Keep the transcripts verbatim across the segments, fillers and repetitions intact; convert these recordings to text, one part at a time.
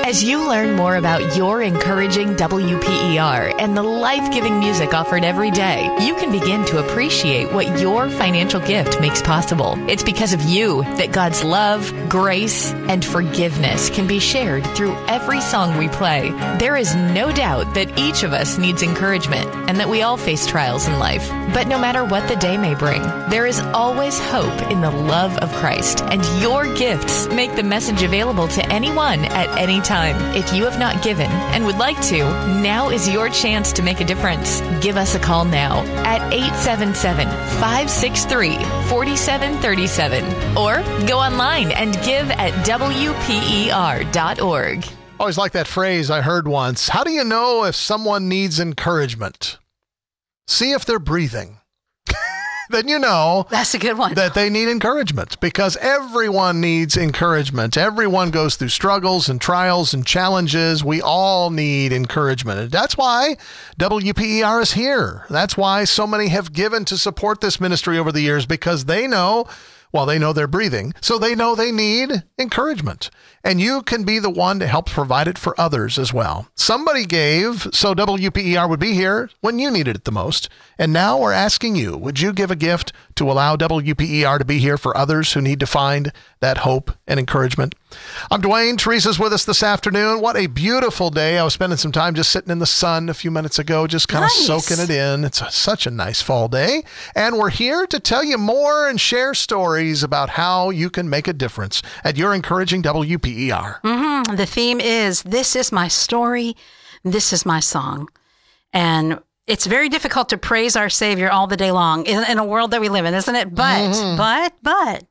As you learn more about your encouraging W P E R and the life-giving music offered every day, you can begin to appreciate what your financial gift makes possible. It's because of you that God's love, grace, and forgiveness can be shared through every song we play. There is no doubt that each of us needs encouragement and that we all face trials in life. But no matter what the day may bring, there is always hope in the love of Christ, and your gifts make the message available to anyone at any time. If you have not given and would like to, now is your chance to make a difference. Give us a call now at eight seven seven, five six three, four seven three seven or go online and give at W P E R dot org. Always like that phrase I heard once. How do you know if someone needs encouragement? See if they're breathing. Then you know that's a good one. That they need encouragement, because everyone needs encouragement. Everyone goes through struggles and trials and challenges. We all need encouragement. And that's why W P E R is here. That's why so many have given to support this ministry over the years, because they know, well, they know they're breathing, so they know they need encouragement. And you can be the one to help provide it for others as well. Somebody gave so W P E R would be here when you needed it the most. And now we're asking you, would you give a gift to allow W P E R to be here for others who need to find that hope and encouragement? I'm Dwayne. Teresa's with us this afternoon. What a beautiful day. I was spending some time just sitting in the sun a few minutes ago, just kind Nice. of soaking it in. It's a, such a nice fall day. And we're here to tell you more and share stories about how you can make a difference at your encouraging W P E R. Mm-hmm. The theme is, this is my story, this is my song. And it's very difficult to praise our Savior all the day long in, in a world that we live in, isn't it? But, mm-hmm. but, but,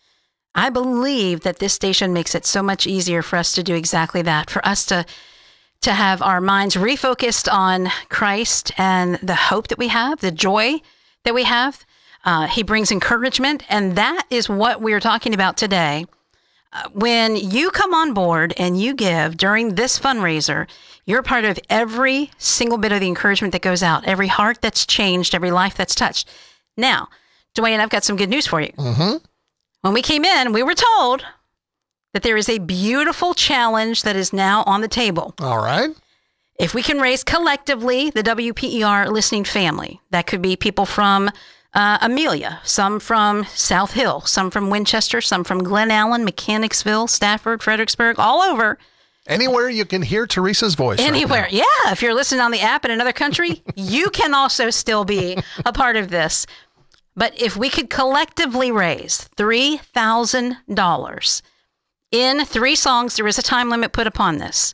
I believe that this station makes it so much easier for us to do exactly that, for us to to have our minds refocused on Christ and the hope that we have, the joy that we have. Uh, he brings encouragement, and that is what we're talking about today. Uh, when you come on board and you give during this fundraiser, you're part of every single bit of the encouragement that goes out, every heart that's changed, every life that's touched. Now, Dwayne, I've got some good news for you. Mm-hmm. When we came in, we were told that there is a beautiful challenge that is now on the table. All right. If we can raise collectively the W P E R listening family, that could be people from uh, Amelia, some from South Hill, some from Winchester, some from Glen Allen, Mechanicsville, Stafford, Fredericksburg, all over. Anywhere you can hear Teresa's voice. Anywhere. Right yeah. If you're listening on the app in another country, you can also still be a part of this. But if we could collectively raise three thousand dollars in three songs, there is a time limit put upon this.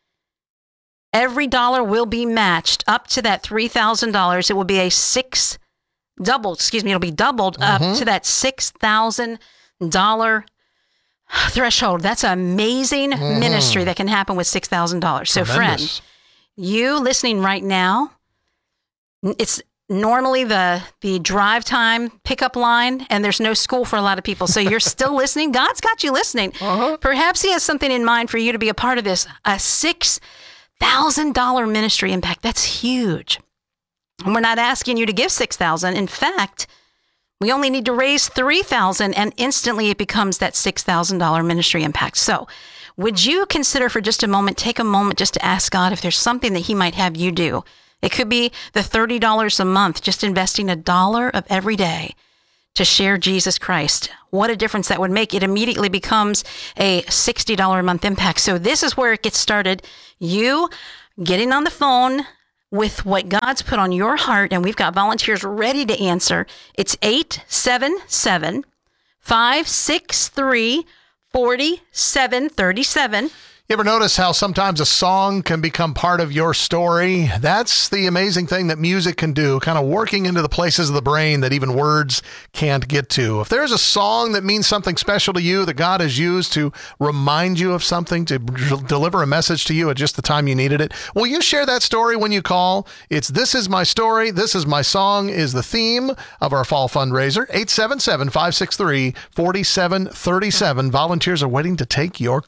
Every dollar will be matched up to that three thousand dollars. It will be a six, doubled, excuse me, it'll be doubled mm-hmm. up to that six thousand dollars threshold. That's an amazing mm-hmm. ministry that can happen with six thousand dollars. So Tremendous. Friend, you listening right now, it's normally the the drive time pickup line, and there's no school for a lot of people. So you're still listening. God's got you listening. Uh-huh. Perhaps he has something in mind for you to be a part of this. A six thousand dollars ministry impact. That's huge. And we're not asking you to give six thousand dollars. In fact, we only need to raise three thousand dollars, and instantly it becomes that six thousand dollars ministry impact. So would you consider for just a moment, take a moment just to ask God if there's something that he might have you do? It could be the thirty dollars a month, just investing a dollar of every day to share Jesus Christ. What a difference that would make. It immediately becomes a sixty dollars a month impact. So this is where it gets started. You getting on the phone with what God's put on your heart, and we've got volunteers ready to answer. It's eight seven seven, five six three, four seven three seven. You ever notice how sometimes a song can become part of your story? That's the amazing thing that music can do, kind of working into the places of the brain that even words can't get to. If there's a song that means something special to you that God has used to remind you of something, to d- deliver a message to you at just the time you needed it, will you share that story when you call? It's This Is My Story, This Is My Song is the theme of our fall fundraiser. eight seven seven, five six three, four seven three seven. Volunteers are waiting to take your call.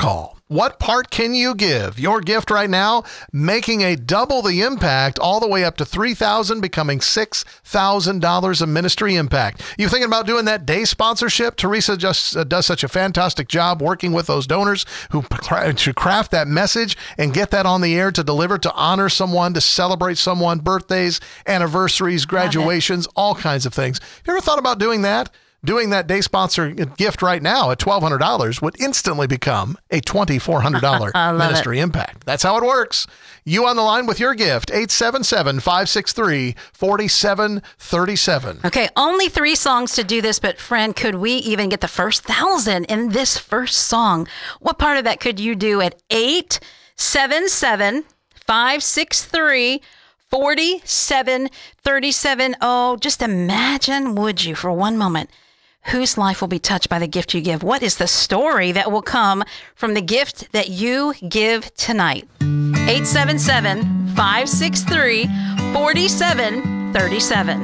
What part can you give? Your gift right now, making a double the impact all the way up to three thousand dollars, becoming six thousand dollars of ministry impact. You thinking about doing that day sponsorship? Teresa just uh, does such a fantastic job working with those donors who to craft that message and get that on the air to deliver, to honor someone, to celebrate someone, birthdays, anniversaries, graduations, all kinds of things. Have you ever thought about doing that? Doing that day sponsor gift right now at twelve hundred dollars would instantly become a twenty-four hundred dollars ministry it. impact. That's how it works. You on the line with your gift, eight seven seven, five six three, four seven three seven. Okay, only three songs to do this, but friend, could we even get the first thousand in this first song? What part of that could you do at eight seven seven, five six three, four seven three seven? Oh, just imagine, would you, for one moment, whose life will be touched by the gift you give? What is the story that will come from the gift that you give tonight? eight seven seven, five six three, four seven three seven.